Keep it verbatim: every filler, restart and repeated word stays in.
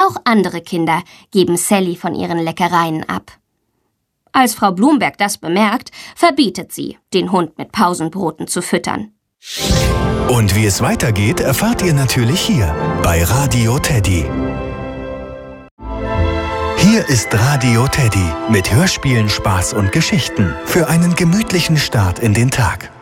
Auch andere Kinder geben Sally von ihren Leckereien ab. Als Frau Blumberg das bemerkt, verbietet sie, den Hund mit Pausenbroten zu füttern. Und wie es weitergeht, erfahrt ihr natürlich hier bei Radio Teddy. Hier ist Radio Teddy mit Hörspielen, Spaß und Geschichten für einen gemütlichen Start in den Tag.